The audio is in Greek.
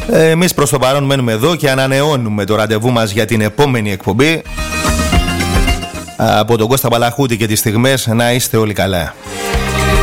Εμείς προς το παρόν μένουμε εδώ και ανανεώνουμε το ραντεβού μας για την επόμενη εκπομπή. Από τον Κώστα Παλαχούτη και τις στιγμές, να είστε όλοι καλά.